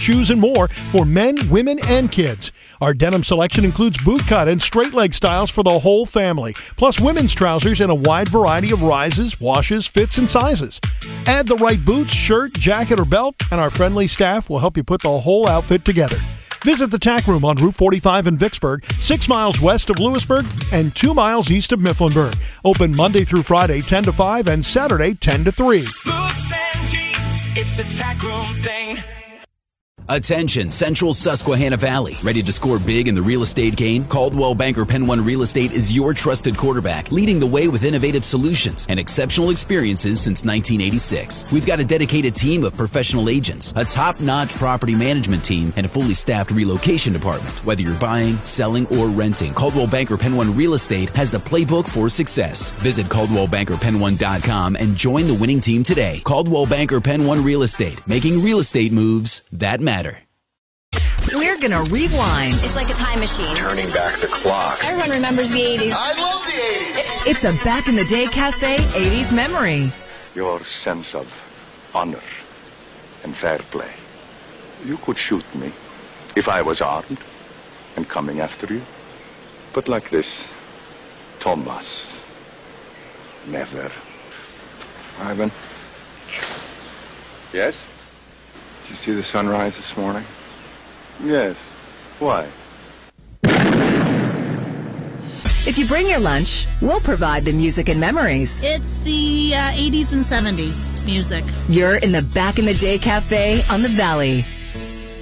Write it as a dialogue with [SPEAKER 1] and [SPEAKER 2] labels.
[SPEAKER 1] shoes, and more for men, women, and kids. Our denim selection includes boot cut and straight leg styles for the whole family, plus women's trousers in a wide variety of rises, washes, fits, and sizes. Add the right boots, shirt, jacket, or belt, and our friendly staff will help you put the whole outfit together. Visit the Tack Room on Route 45 in Vicksburg, 6 miles west of Lewisburg and 2 miles east of Mifflinburg. Open Monday through Friday, 10 to 5, and Saturday, 10 to 3.
[SPEAKER 2] Boots and jeans, it's a Tack Room thing.
[SPEAKER 3] Attention, Central Susquehanna Valley. Ready to score big in the real estate game? Coldwell Banker Penn One Real Estate is your trusted quarterback, leading the way with innovative solutions and exceptional experiences since 1986. We've got a dedicated team of professional agents, a top-notch property management team, and a fully staffed relocation department. Whether you're buying, selling, or renting, Coldwell Banker Penn One Real Estate has the playbook for success. Visit CaldwellBankerPenn1.com and join the winning team today. Coldwell Banker Penn One Real Estate, making real estate moves that matter.
[SPEAKER 4] We're gonna rewind.
[SPEAKER 5] It's like a time machine.
[SPEAKER 6] Turning back the clock.
[SPEAKER 5] Everyone remembers the 80s.
[SPEAKER 6] I love the 80s.
[SPEAKER 4] It's a Back in the Day Cafe 80s memory.
[SPEAKER 6] Your sense of honor and fair play. You could shoot me if I was armed and coming after you. But like this, Thomas, never. Ivan? Yes? Did you see the sunrise this morning? Yes. Why?
[SPEAKER 4] If you bring your lunch, we'll provide the music and memories.
[SPEAKER 7] It's the 80s and 70s music.
[SPEAKER 4] You're in the Back in the Day Cafe on the Valley.